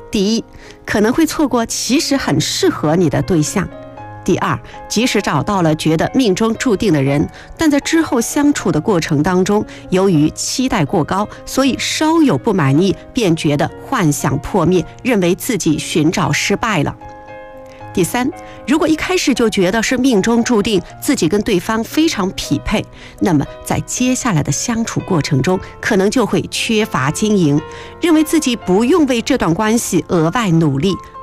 第一，可能会错过其实很适合你的对象；第二，即使找到了觉得命中注定的人，但在之后相处的过程当中，由于期待过高，所以稍有不满意，便觉得幻想破灭，认为自己寻找失败了。第三，如果一开始就觉得是命中注定，自己跟对方非常匹配，那么在接下来的相处过程中，可能就会缺乏经营，认为自己不用为这段关系额外努力，